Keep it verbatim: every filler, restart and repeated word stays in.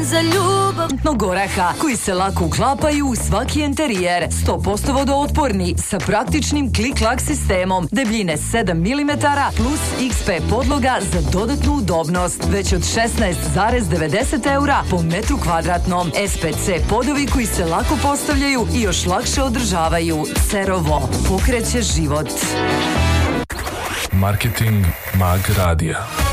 Za ljubav Goraha, koji se lako uklapaju u svaki interijer, sto posto vodootporni, sa praktičnim klik-lak sistemom, debljine sedam milimetara plus iks pe podloga za dodatnu udobnost, već od šesnaest zarez devedeset eura po metru kvadratnom. es pe ce podovi koji se lako postavljaju i još lakše održavaju. Cerovo pokreće život. Marketing Mag Radija.